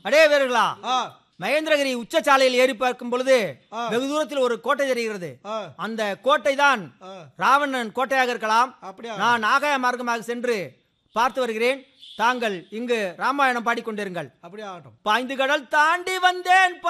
அடே வீரர்களா, மகேந்திரகிரி உச்சசாலையில் ஏறி பார்க்கும் பொழுது வெகு தூரத்தில் ஒரு கோட்டை தெரிகிறது. அந்த கோட்டை தான் ராவணன் கோட்டையாக இருக்கலாம். நான் ஆகாய மார்க்கமாக சென்று பார்த்து வருகிறேன். தாங்கள் இங்கு ராமாயணம் பாடிக்கொண்டிருங்கள். அப்படியே ஆகட்டும். பாய்ந்து கடல் தாண்டி வந்தேன்.